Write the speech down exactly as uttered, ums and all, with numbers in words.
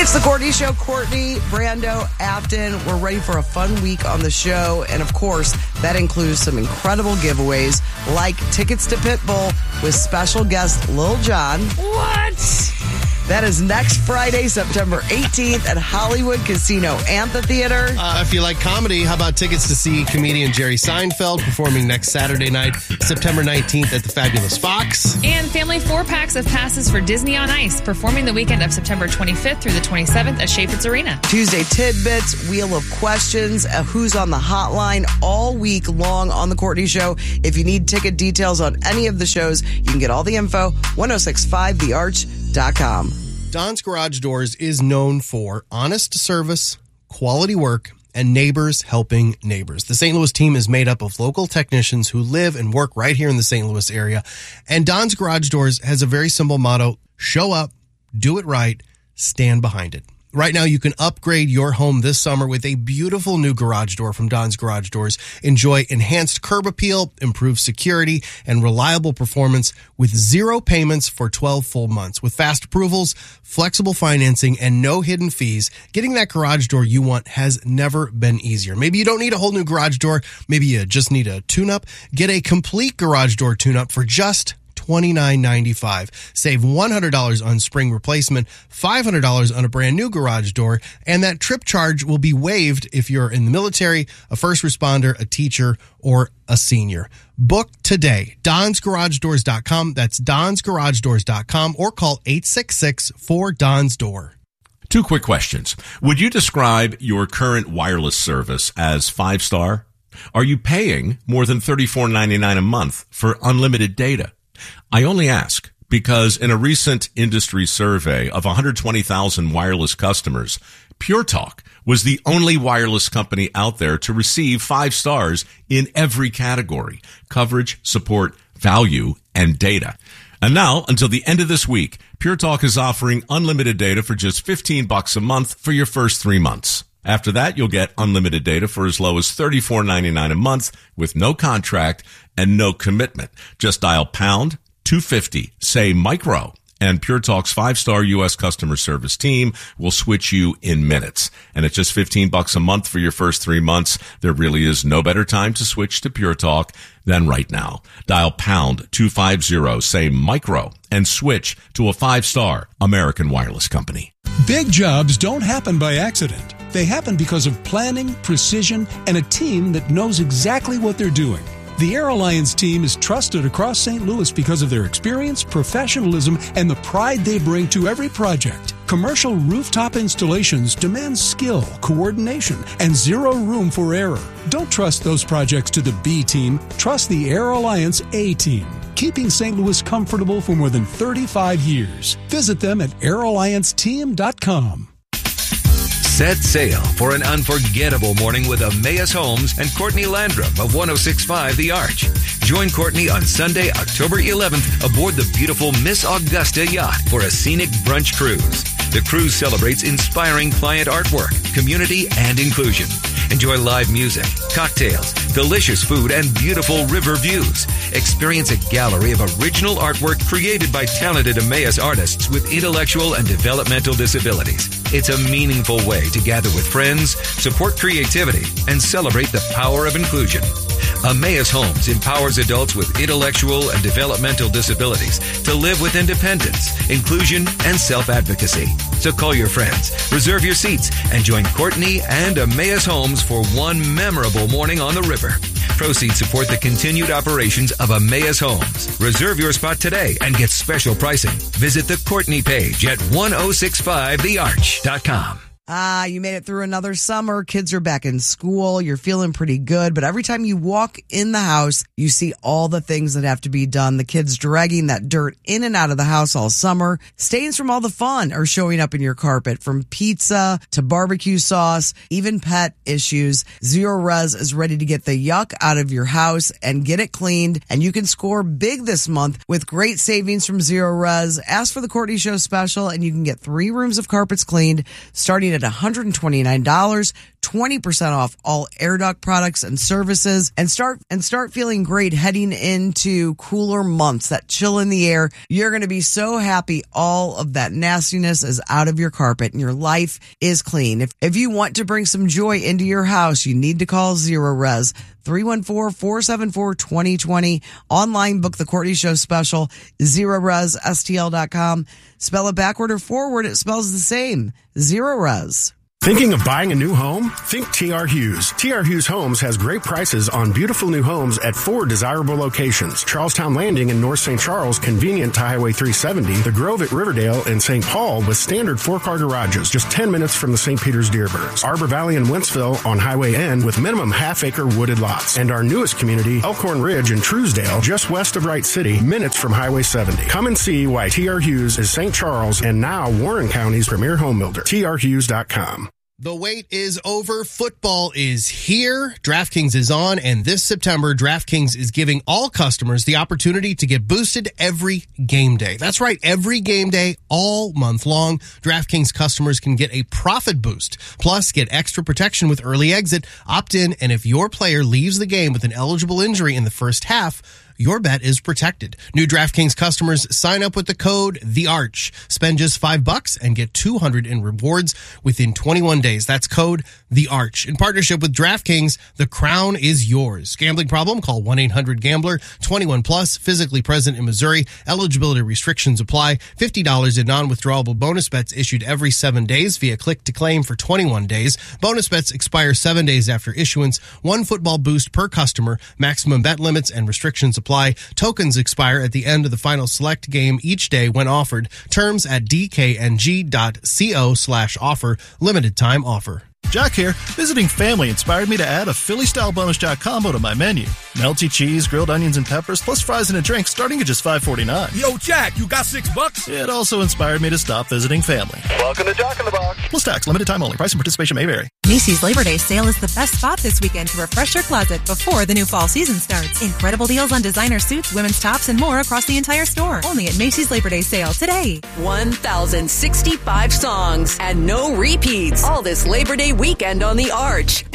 It's the Courtney Show. Courtney, Brando, Afton. We're ready for a fun week on the show. And, of course, that includes some incredible giveaways like tickets to Pitbull with special guest Lil Jon. What? That is next Friday, September eighteenth at Hollywood Casino Amphitheater. Uh, if you like comedy, how about tickets to see comedian Jerry Seinfeld performing next Saturday night, September nineteenth at the Fabulous Fox? And family four-packs of passes for Disney on Ice, performing the weekend of September twenty-fifth through the twenty-seventh at Chaifetz Arena. Tuesday Tidbits, Wheel of Questions, uh, Who's on the Hotline, all week long on The Courtney Show. If you need ticket details on any of the shows, you can get all the info, ten sixty-five the arch dot com. Don's Garage Doors is known for honest service, quality work, and neighbors helping neighbors. The Saint Louis team is made up of local technicians who live and work right here in the Saint Louis area. And Don's Garage Doors has a very simple motto: show up, do it right, stand behind it. Right now, you can upgrade your home this summer with a beautiful new garage door from Don's Garage Doors. Enjoy enhanced curb appeal, improved security, and reliable performance with zero payments for twelve full months. With fast approvals, flexible financing, and no hidden fees, getting that garage door you want has never been easier. Maybe you don't need a whole new garage door. Maybe you just need a tune-up. Get a complete garage door tune-up for just twenty-nine ninety-five. Save one hundred dollars on spring replacement, five hundred dollars on a brand new garage door, and that trip charge will be waived if you're in the military, a first responder, a teacher, or a senior. Book today. Dons Garage Doors dot com. That's Dons Garage Doors dot com, or call eight six six, four, D O N S door. Two quick questions. Would you describe your current wireless service as five-star? Are you paying more than thirty-four ninety-nine a month for unlimited data? I only ask because in a recent industry survey of one hundred twenty thousand wireless customers, Pure Talk was the only wireless company out there to receive five stars in every category: coverage, support, value, and data. And now, until the end of this week, Pure Talk is offering unlimited data for just fifteen bucks a month for your first three months. After that, you'll get unlimited data for as low as thirty-four ninety-nine a month with no contract and no commitment. Just dial pound two fifty, say micro, and Pure Talk's five-star U S customer service team will switch you in minutes. And at just fifteen bucks a month for your first three months, there really is no better time to switch to Pure Talk than right now. Dial pound two fifty, say micro, and switch to a five-star American wireless company. Big jobs don't happen by accident. They happen because of planning, precision, and a team that knows exactly what they're doing. The Air Alliance team is trusted across Saint Louis because of their experience, professionalism, and the pride they bring to every project. Commercial rooftop installations demand skill, coordination, and zero room for error. Don't trust those projects to the B team. Trust the Air Alliance A team, keeping Saint Louis comfortable for more than thirty-five years. Visit them at air alliance team dot com. Set sail for an unforgettable morning with Emmaus Homes and Courtney Landrum of ten sixty-five The Arch. Join Courtney on Sunday, October eleventh aboard the beautiful Miss Augusta yacht for a scenic brunch cruise. The cruise celebrates inspiring client artwork, community, and inclusion. Enjoy live music, cocktails, delicious food, and beautiful river views. Experience a gallery of original artwork created by talented Emmaus artists with intellectual and developmental disabilities. It's a meaningful way to gather with friends, support creativity, and celebrate the power of inclusion. Emmaus Homes empowers adults with intellectual and developmental disabilities to live with independence, inclusion, and self-advocacy. So call your friends, reserve your seats, and join Courtney and Emmaus Homes for one memorable morning on the river. Proceeds support the continued operations of Emmaus Homes. Reserve your spot today and get special pricing. Visit the Courtney page at ten sixty-five the arch dot com. Ah, you made it through another summer. Kids are back in school. You're feeling pretty good. But every time you walk in the house, you see all the things that have to be done. The kids dragging that dirt in and out of the house all summer. Stains from all the fun are showing up in your carpet, from pizza to barbecue sauce, even pet issues. Zero Res is ready to get the yuck out of your house and get it cleaned. And you can score big this month with great savings from Zero Res. Ask for the Courtney Show special and you can get three rooms of carpets cleaned starting at at one hundred twenty-nine dollars, twenty percent off all Air Duct products and services, and start and start feeling great heading into cooler months. That chill in the air. You're going to be so happy all of that nastiness is out of your carpet and your life is clean. If if you want to bring some joy into your house, you need to call Zero Res. three one four, four seven four, two zero two zero. Online, book the Courtney Show special, zero res s t l dot com. Spell it backward or forward, it spells the same. Zero Res. Thinking of buying a new home? Think T R. Hughes. T R. Hughes Homes has great prices on beautiful new homes at four desirable locations. Charlestown Landing in North Saint Charles, convenient to Highway three seventy. The Grove at Riverdale and Saint Paul with standard four-car garages, just ten minutes from the Saint Peter's Dearborns. Arbor Valley and Wentzville on Highway N with minimum half-acre wooded lots. And our newest community, Elkhorn Ridge in Truesdale, just west of Wright City, minutes from Highway seventy. Come and see why T R. Hughes is Saint Charles and now Warren County's premier home builder. T R Hughes dot com. The wait is over. Football is here. DraftKings is on, and this September, DraftKings is giving all customers the opportunity to get boosted every game day. That's right, every game day, all month long. DraftKings customers can get a profit boost, plus get extra protection with early exit, opt in, and if your player leaves the game with an eligible injury in the first half, your bet is protected. New DraftKings customers sign up with the code THEARCH. Spend just five bucks and get two hundred in rewards within twenty-one days. That's code THEARCH. In partnership with DraftKings, the crown is yours. Gambling problem? Call one eight hundred gambler. twenty-one plus, physically present in Missouri. Eligibility restrictions apply. fifty dollars in non-withdrawable bonus bets issued every seven days via click to claim for twenty-one days. Bonus bets expire seven days after issuance. One football boost per customer. Maximum bet limits and restrictions apply. Tokens expire at the end of the final select game each day when offered. Terms at d k n g dot co slash offer. Limited time offer. Jack here. Visiting family inspired me to add a Philly-style bonus jack combo to my menu. Melty cheese, grilled onions, and peppers, plus fries and a drink starting at just five forty-nine. Yo, Jack, you got six bucks? It also inspired me to stop visiting family. Welcome to Jack in the Box. Plus tax, limited time only. Price and participation may vary. Macy's Labor Day sale is the best spot this weekend to refresh your closet before the new fall season starts. Incredible deals on designer suits, women's tops, and more across the entire store. Only at Macy's Labor Day sale today. one thousand sixty-five songs and no repeats. All this Labor Day weekend on the Arch.